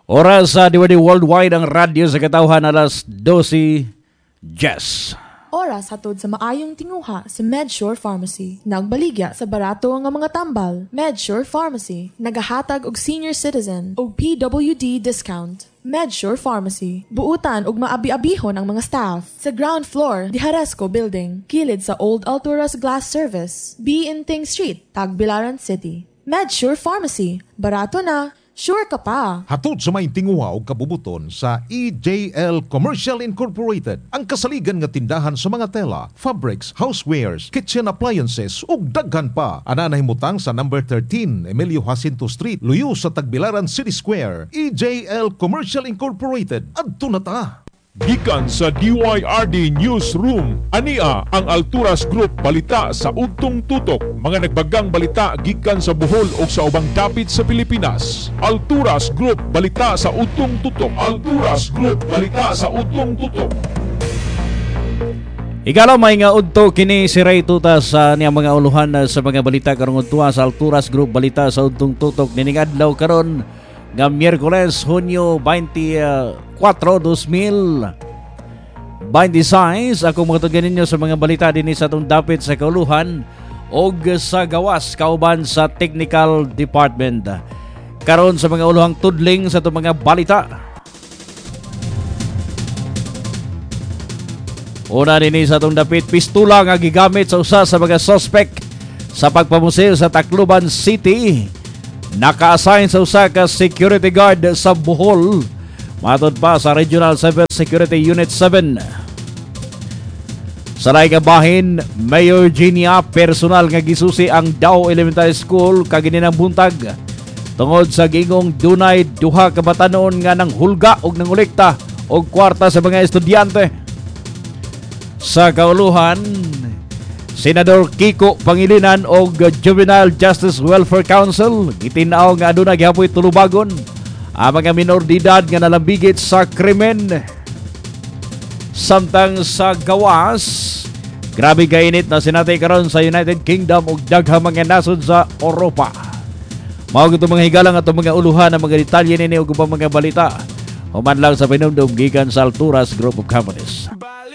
Oras sa Diwadi Worldwide ang radyo sa katauhan alas 12. Jess. Oras hatod sa maayong tinguha sa MedSure Pharmacy. Nagbaligya sa barato nga mga tambal. MedSure Pharmacy. Nagahatag og senior citizen og PWD discount. MedSure Pharmacy. Buutan og maabi-abihon ang mga staff. Sa ground floor, di Haresco Building. Kilid sa Old Alturas Glass Service. B. Inting Street, Tagbilaran City. MedSure Pharmacy. Barato na. Sure ka pa. Hatod sa may tinguha o kabubuton sa EJL Commercial Incorporated, ang kasaligan nga tindahan sa mga tela, fabrics, housewares, kitchen appliances ug daghan pa. Ana nahimutang sa number 13 Emilio Jacinto Street, luyo sa Tagbilaran City Square. EJL Commercial Incorporated. Adto na ta. Gikan sa DYRD Newsroom, ania ang Alturas Group balita sa Ugtong Tutok. Mga nagbagang balita gikan sa Bohol o sa ubang dapit sa Pilipinas. Alturas Group balita sa Ugtong Tutok. Alturas Group balita sa Ugtong Tutok. Ikalaw may nga udto kini si Ray Tuta sa niyang mga uluhan sa mga balita karong udto sa Alturas Group balita sa Ugtong Tutok nining adlaw karon nga Miyerkules, Hunyo 24, 2026. Ako magtugan ninyo sa mga balita din sa itong dapit sa kauluhan o sa gawas kauban sa Technical Department. Karon sa mga uluhang tudling sa itong mga balita. Una din sa itong dapit, pistula nga gigamit sa usa sa mga suspect sa pagpamuseo sa Tacloban City. Naka-assign sa usa ka security guard sa Bohol. Matod pa sa Regional Cyber Security Unit 7. Sa laing bahin, Mayor Ginia personal nga gisusi ang Dao Elementary School kagininang buntag tungod sa gingong dunay duha ka batanon nga nang hulga og nangolekta og kwarta sa mga estudyante. Sa kauluhan, Senador Kiko Pangilinan og Juvenile Justice Welfare Council gitinaw nga aduna gihapoy tulubagon ang mga minor de edad nga nalambigit sa krimen. Samtang sa gawas, grabe kainit na sinatay karon sa United Kingdom ug daghang mga nasod sa Europa. Mao gito mga higalang ato mga uluhan ang mga detalye nini ug ubang mga balita. Human lang sa pinumdum gikan sa Alturas Group of Companies.